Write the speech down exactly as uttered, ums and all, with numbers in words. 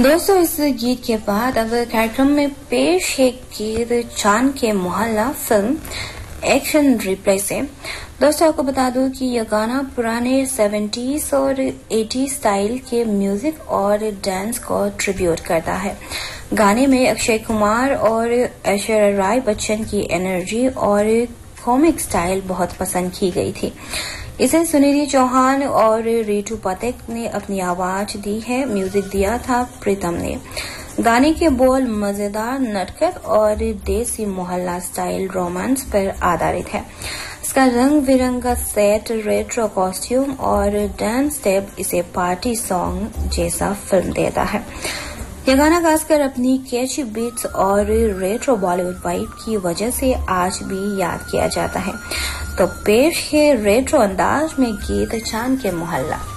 दोस्तों, इस गीत के बाद अब कार्यक्रम में पेश है गीत चांद के मोहल्ला फिल्म एक्शन रिप्ले से। दोस्तों, आपको बता दूं कि यह गाना पुराने सेवेंटीज और एटीज स्टाइल के म्यूजिक और डांस को ट्रिब्यूट करता है। गाने में अक्षय कुमार और ऐश्वर्या राय बच्चन की एनर्जी और कॉमिक स्टाइल बहुत पसंद की गई थी। इसे सुनिधि चौहान और रीटू पथिक ने अपनी आवाज दी है। म्यूजिक दिया था प्रीतम ने। गाने के बोल मजेदार, नटखट और देसी मोहल्ला स्टाइल रोमांस पर आधारित है। इसका रंग बिरंगा सेट, रेट्रो कॉस्ट्यूम और डांस स्टेप इसे पार्टी सॉन्ग जैसा फिल्म देता है। यह गाना खासकर अपनी कैची बीट्स और रेट्रो बॉलीवुड वाइब की वजह से आज भी याद किया जाता है। तो पेश है रेट्रो अंदाज में गीत चांद के मोहल्ला।